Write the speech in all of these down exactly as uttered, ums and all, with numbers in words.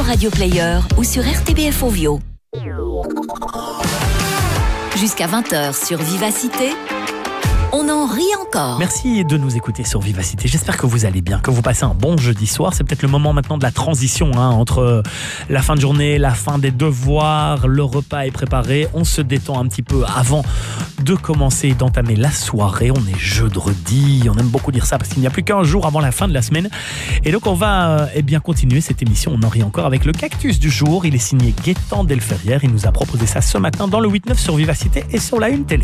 Radio Player ou sur R T B F Ovio. Jusqu'à vingt heures sur Vivacité, on en rit encore. Merci de nous écouter sur Vivacité. J'espère que vous allez bien, que vous passez un bon jeudi soir. C'est peut-être le moment maintenant de la transition hein, entre la fin de journée, la fin des devoirs, le repas est préparé. On se détend un petit peu avant de commencer, d'entamer la soirée. On est jeudi, on aime beaucoup dire ça parce qu'il n'y a plus qu'un jour avant la fin de la semaine. Et donc on va euh, eh bien continuer cette émission. On en rit encore avec le cactus du jour. Il est signé Gaëtan Delferrière. Il nous a proposé ça ce matin dans le huit neuf sur Vivacité et sur la Une Télé.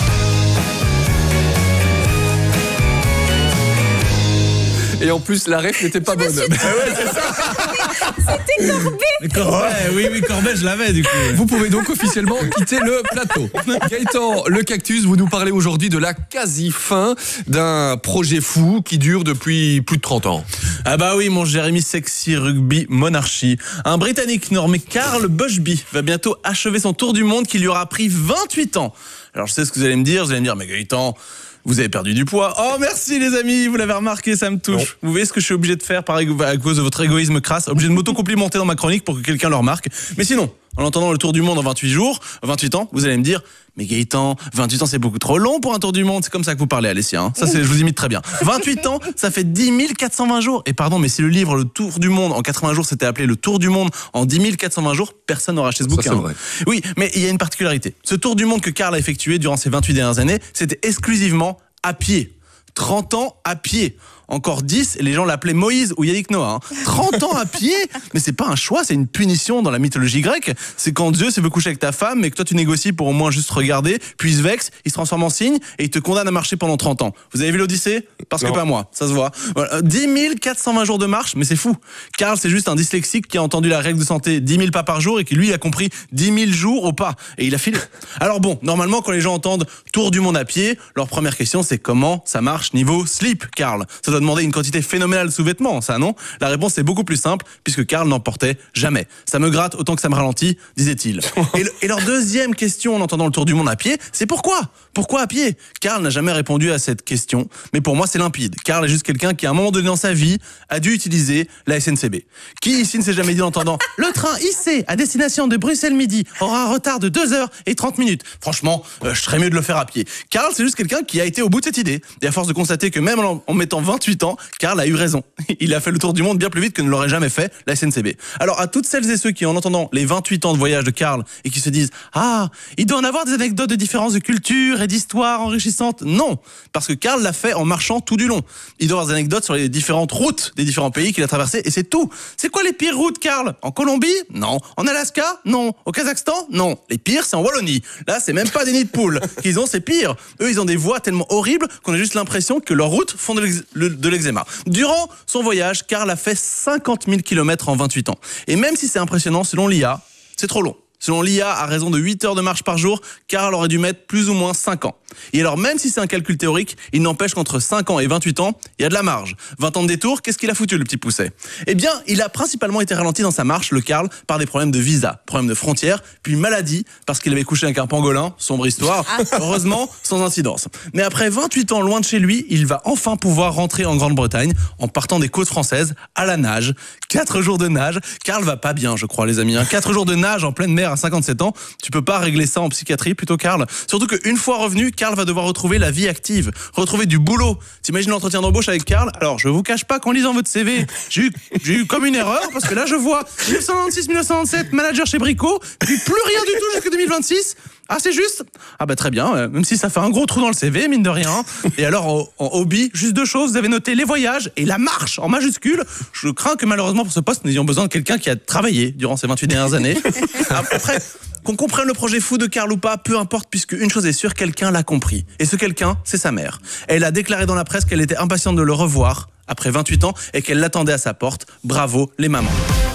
Et en plus, la ref n'était pas bonne. Suis... Ah ouais, c'est ça. C'était Corbet. Corbet, oui, oui, Corbet, je l'avais du coup. Vous pouvez donc officiellement quitter le plateau. Gaëtan, le cactus, vous nous parlez aujourd'hui de la quasi-fin d'un projet fou qui dure depuis plus de trente ans. Ah bah oui, mon Jérémy Sexy Rugby Monarchie. Un Britannique nommé Carl Bushby va bientôt achever son tour du monde qui lui aura pris vingt-huit ans. Alors je sais ce que vous allez me dire, vous allez me dire, mais Gaëtan, vous avez perdu du poids. Oh merci les amis, vous l'avez remarqué, ça me touche. Bon. Vous voyez ce que je suis obligé de faire par égo- à cause de votre égoïsme crasse, obligé de m'auto-complimenter dans ma chronique pour que quelqu'un le remarque. Mais sinon, en entendant le tour du monde en vingt-huit jours, vingt-huit ans, vous allez me dire, mais Gaëtan, vingt-huit ans c'est beaucoup trop long pour un tour du monde. C'est comme ça que vous parlez Alessia, hein. Ça c'est, je vous imite très bien. vingt-huit ans, ça fait dix mille quatre cent vingt jours. Et pardon, mais si le livre Le Tour du Monde en quatre-vingts jours s'était appelé Le Tour du Monde en dix mille quatre cent vingt jours, personne n'aurait acheté ce bouquin. Ça, c'est vrai. Oui, mais il y a une particularité. Ce tour du monde que Carl a effectué durant ces vingt-huit dernières années, c'était exclusivement à pied. trente ans à pied. Encore dix, et les gens l'appelaient Moïse ou Yannick Noah. Hein. trente ans à pied, mais c'est pas un choix, c'est une punition dans la mythologie grecque. C'est quand Dieu se veut coucher avec ta femme, mais que toi tu négocies pour au moins juste regarder, puis il se vexe, il se transforme en cygne, et il te condamne à marcher pendant trente ans. Vous avez vu l'Odyssée ? Parce non. que pas moi, ça se voit. Voilà. dix mille quatre cent vingt jours de marche, mais c'est fou. Carl, c'est juste un dyslexique qui a entendu la règle de santé dix mille pas par jour, et qui lui a compris dix mille jours au pas. Et il a filé. Alors bon, normalement, quand les gens entendent tour du monde à pied, leur première question c'est comment ça marche niveau slip, Carl ? Ça doit demander une quantité phénoménale de sous-vêtements, ça non ? La réponse est beaucoup plus simple, puisque Carl n'en portait jamais. Ça me gratte autant que ça me ralentit, disait-il. Et, le, et leur deuxième question en entendant le tour du monde à pied, c'est pourquoi ? Pourquoi à pied ? Carl n'a jamais répondu à cette question, mais pour moi c'est limpide. Carl est juste quelqu'un qui à un moment donné dans sa vie a dû utiliser la S N C B. Qui ici ne s'est jamais dit en entendant « Le train I C à destination de Bruxelles midi aura un retard de deux heures et trente minutes. » Franchement, euh, je serais mieux de le faire à pied. Carl c'est juste quelqu'un qui a été au bout de cette idée. Et à force de constater que même en, en mettant vingt-huit ans, Carl a eu raison. Il a fait le tour du monde bien plus vite que ne l'aurait jamais fait la S N C B. Alors à toutes celles et ceux qui en entendant les vingt-huit ans de voyage de Carl et qui se disent « Ah, il doit en avoir des anecdotes de différences de culture et d'histoire enrichissantes. » Non, parce que Carl l'a fait en marchant tout du long. Il doit avoir des anecdotes sur les différentes routes des différents pays qu'il a traversés et c'est tout. C'est quoi les pires routes, Carl ? En Colombie ? Non. En Alaska ? Non. Au Kazakhstan ? Non. Les pires, c'est en Wallonie. Là, c'est même pas des nids de poules qu'ils ont, c'est pire. Eux, ils ont des voies tellement horribles qu'on a juste l'impression que leurs routes font de, l'ex- de l'eczéma. Durant son voyage, Carl a fait cinquante mille kilomètres en vingt-huit ans. Et même si c'est impressionnant, selon l'I A, c'est trop long. Selon l'I A, à raison de huit heures de marche par jour, Carl aurait dû mettre plus ou moins cinq ans. Et alors, même si c'est un calcul théorique, il n'empêche qu'entre cinq ans et vingt-huit ans, il y a de la marge. vingt ans de détour, qu'est-ce qu'il a foutu, le petit pousset ? Eh bien, il a principalement été ralenti dans sa marche, le Carl, par des problèmes de visa, problèmes de frontières, puis maladie, parce qu'il avait couché avec un pangolin, sombre histoire, heureusement, sans incidence. Mais après vingt-huit ans loin de chez lui, il va enfin pouvoir rentrer en Grande-Bretagne, en partant des côtes françaises, à la nage. Quatre jours de nage. Carl va pas bien, je crois, les amis. Hein. Quatre jours de nage en pleine mer à cinquante-sept ans, tu peux pas régler ça en psychiatrie, plutôt, Carl. Surtout qu'une fois revenu, Carl va devoir retrouver la vie active, retrouver du boulot. T'imagines l'entretien d'embauche avec Carl ? Alors, je vous cache pas qu'en lisant votre C V, j'ai eu, j'ai eu comme une erreur, parce que là, je vois dix-neuf cent quatre-vingt-six dix-neuf cent quatre-vingt-sept, manager chez Brico, puis plus rien du tout jusqu'en deux mille vingt-six. Ah, c'est juste ? Ah bah très bien, euh, même si ça fait un gros trou dans le C V, mine de rien. Et alors, en, en hobby, juste deux choses, vous avez noté les voyages et la marche en majuscule. Je crains que malheureusement pour ce poste, nous ayons besoin de quelqu'un qui a travaillé durant ces vingt-huit dernières années. Après, qu'on comprenne le projet fou de Carl ou pas, peu importe, puisque une chose est sûre, quelqu'un l'a compris. Et ce quelqu'un, c'est sa mère. Elle a déclaré dans la presse qu'elle était impatiente de le revoir après vingt-huit ans et qu'elle l'attendait à sa porte. Bravo les mamans.